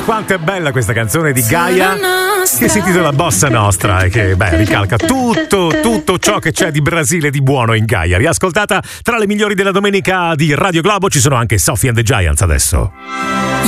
quanto è bella questa canzone di Gaia, che si intitola Bossa Nostra e che ricalca tutto ciò che c'è di Brasile di buono in Gaia. Riascoltata tra le migliori della domenica di Radio Globo. Ci sono anche Sophie and the Giants adesso.